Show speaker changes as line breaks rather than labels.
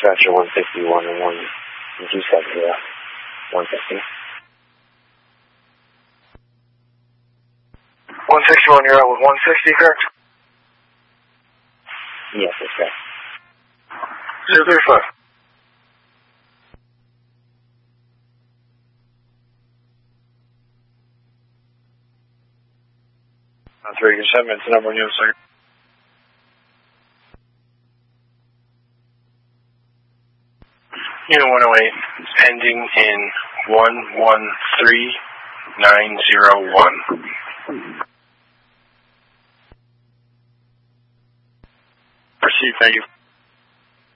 dispatcher 161 and 127, 150.
161, you're out with 160, correct?
Yes, that's correct.
035.
On 387, it's the number 1 unit, second.
Unit 108, ending in 113901.
Proceed, thank you.